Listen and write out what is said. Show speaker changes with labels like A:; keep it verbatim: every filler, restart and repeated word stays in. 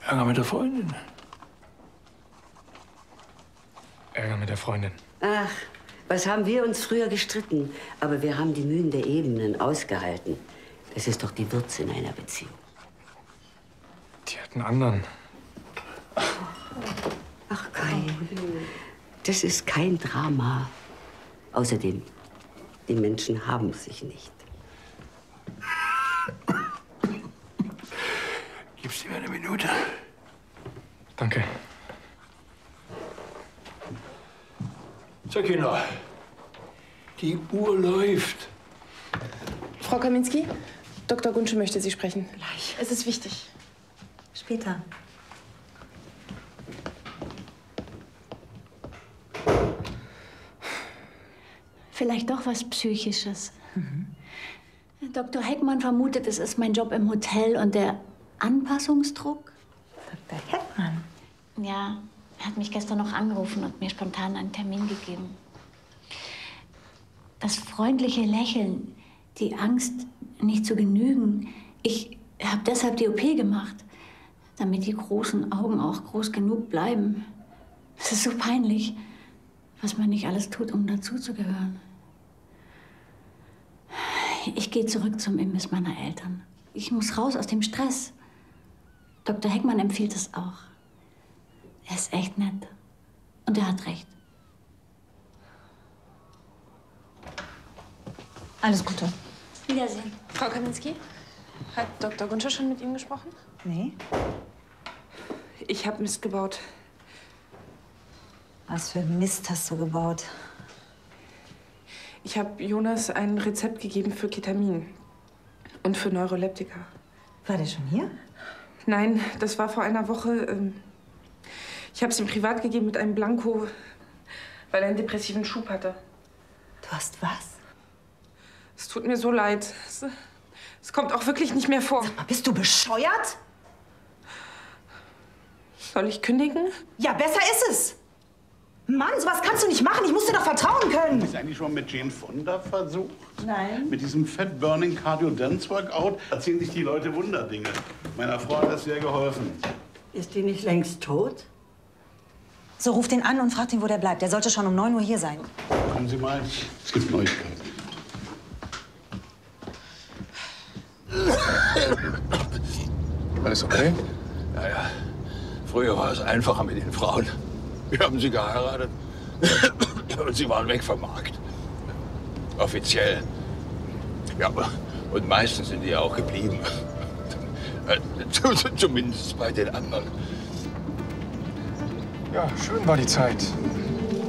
A: Ärger mit der Freundin.
B: Ärger mit der Freundin.
C: Ach, was haben wir uns früher gestritten? Aber wir haben die Mühen der Ebenen ausgehalten. Das ist doch die Würze in einer Beziehung.
B: Die hat einen anderen.
C: Ach, Kai, das ist kein Drama. Außerdem, die Menschen haben sich nicht.
A: Gibst du mir eine Minute?
B: Danke.
A: So, Kinder. Die Uhr läuft.
D: Frau Kaminski, Doktor Gunsche möchte Sie sprechen.
E: Gleich.
D: Es ist wichtig.
E: Später.
F: Vielleicht doch was Psychisches. Mhm. Doktor Heckmann vermutet, es ist mein Job im Hotel und der Anpassungsdruck.
E: Doktor Heckmann?
F: Ja, er hat mich gestern noch angerufen und mir spontan einen Termin gegeben. Das freundliche Lächeln, die Angst, nicht zu genügen. Ich habe deshalb die O P gemacht, damit die großen Augen auch groß genug bleiben. Es ist so peinlich, was man nicht alles tut, um dazuzugehören. Ich gehe zurück zum Imbiss meiner Eltern. Ich muss raus aus dem Stress. Doktor Heckmann empfiehlt es auch. Er ist echt nett. Und er hat recht.
E: Alles Gute.
F: Wiedersehen.
D: Frau Kaminski, hat Doktor Gunsche schon mit Ihnen gesprochen?
E: Nee.
D: Ich habe Mist gebaut.
E: Was für Mist hast du gebaut?
D: Ich habe Jonas ein Rezept gegeben für Ketamin und für Neuroleptika.
E: War der schon hier?
D: Nein, das war vor einer Woche. Ähm, ich habe es ihm privat gegeben mit einem Blanko, weil er einen depressiven Schub hatte.
E: Du hast was?
D: Es tut mir so leid. Es, es kommt auch wirklich nicht mehr vor.
E: Sag mal, bist du bescheuert?
D: Soll ich kündigen?
E: Ja, besser ist es. Mann, sowas kannst du nicht machen. Ich muss dir doch vertrauen können.
G: Ist eigentlich schon mit Jane Fonda versucht?
E: Nein.
G: Mit diesem Fat Burning Cardio Dance Workout erzählen sich die Leute Wunderdinge. Meiner Frau hat das sehr geholfen.
C: Ist die nicht längst tot?
E: So, ruf den an und frag ihn, wo der bleibt. Der sollte schon um neun Uhr hier sein.
G: Kommen Sie mal, es gibt Neuigkeiten.
A: Alles okay? Ja, ja. Früher war es einfacher mit den Frauen. Wir haben sie geheiratet und sie waren weg vom Markt. Offiziell. Ja, und meistens sind die auch geblieben. Zumindest bei den anderen.
B: Ja, schön war die Zeit.